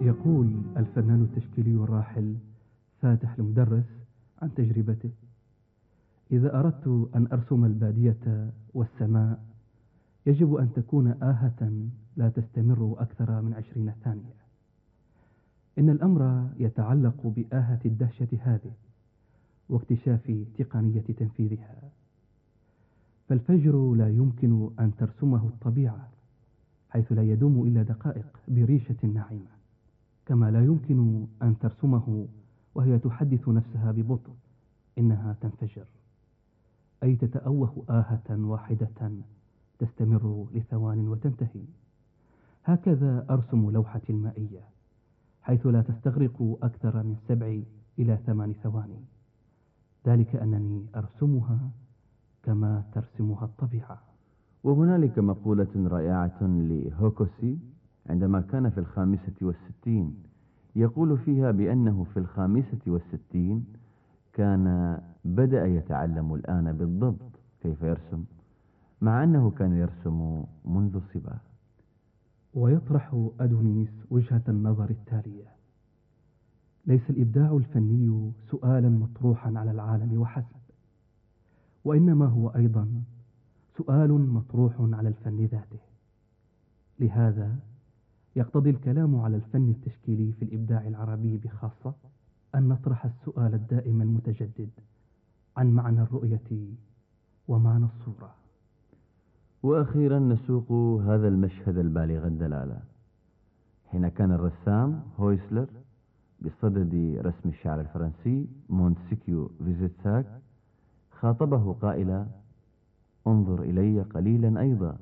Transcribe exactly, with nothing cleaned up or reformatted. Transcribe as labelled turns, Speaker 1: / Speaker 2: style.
Speaker 1: يقول الفنان التشكيلي الراحل فاتح المدرس عن تجربته: إذا أردت أن أرسم البادية والسماء يجب أن تكون آهة لا تستمر أكثر من عشرين ثانية. إن الأمر يتعلق بآهة الدهشة هذه واكتشاف تقنية تنفيذها. فالفجر لا يمكن أن ترسمه الطبيعة، حيث لا يدوم إلا دقائق بريشة ناعمة، كما لا يمكن أن ترسمه وهي تحدث نفسها ببطء إنها تنفجر، أي تتأوه آهة واحدة تستمر لثوان وتنتهي. هكذا أرسم لوحتي المائية، حيث لا تستغرق أكثر من سبع إلى ثمان ثواني، ذلك أنني أرسمها كما ترسمها الطبيعة.
Speaker 2: وهنالك مقولة رائعة لهوكوسي عندما كان في الخامسة والستين، يقول فيها بأنه في الخامسة والستين كان بدأ يتعلم الآن بالضبط كيف يرسم، مع أنه كان يرسم منذ الصبا.
Speaker 1: ويطرح أدونيس وجهة النظر التالية: ليس الإبداع الفني سؤالا مطروحا على العالم وحسب، وإنما هو أيضا سؤال مطروح على الفن ذاته. لهذا يقتضي الكلام على الفن التشكيلي في الإبداع العربي بخاصة أن نطرح السؤال الدائم المتجدد عن معنى الرؤية ومعنى الصورة.
Speaker 2: وأخيرا نسوق هذا المشهد البالغ الدلالة، حين كان الرسام هويسلر بصدد رسم الشعر الفرنسي مونتسكيو فيزيتساك خاطبه قائلا: انظر إلي قليلا أيضا.